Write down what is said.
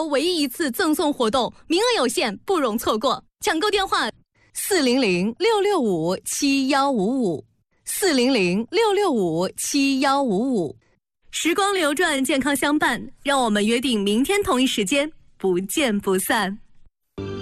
周唯一一次赠送活动，名额有限，不容错过。抢购电话：400-665-7155，400-665-7155。时光流转，健康相伴，让我们约定明天同一时间不见不散。